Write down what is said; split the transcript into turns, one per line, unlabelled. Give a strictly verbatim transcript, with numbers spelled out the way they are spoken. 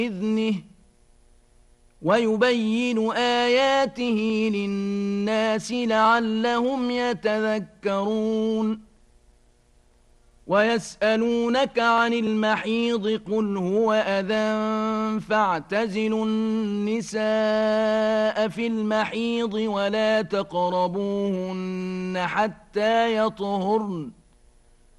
بإذنه ويبين آياته للناس لعلهم يتذكرون ويسألونك عن المحيض قل هو أذى فاعتزلوا النساء في المحيض ولا تقربوهن حتى يطهرن